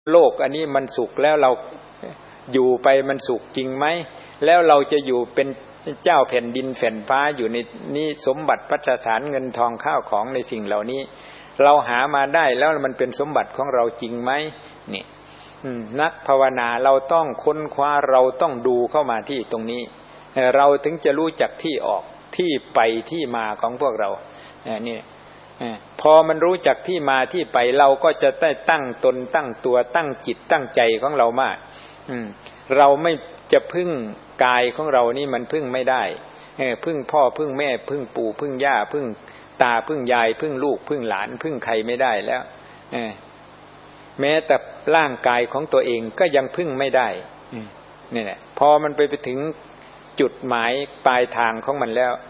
โลกอันนี้มันสุขแล้วเราอยู่ไปมันสุขจริงไหมแล้วเราจะอยู่เป็นเจ้าแผ่นดินแผ่นฟ้าอยู่ในนี้สมบัติพัฒฐานเงินทองข้าวของในสิ่งเหล่านี้เราหามาได้แล้วมันเป็นสมบัติของเราจริงไหมนี่นักภาวนาเราต้องค้นคว้าเราต้องดูเข้ามาที่ตรงนี้เราถึงจะรู้จักที่ออกที่ไปที่มาของพวกเรานี่พอมันรู้จักที่มาที่ไปเราก็จะได้ตั้งตนตั้งตัวตั้งจิตตั้งใจของเรามากเราไม่จะพึ่งกายของเรานี่มันพึ่งไม่ได้พึ่งพ่อพึ่งแม่พึ่งปู่พึ่งย่าพึ่งตาพึ่งยายพึ่งลูกพึ่งหลานพึ่งใครไม่ได้แล้วแม้แต่ร่างกายของตัวเองก็ยังพึ่งไม่ได้นี่แหละพอมันไปถึงจุดหมายปลายทางของมันแล้ว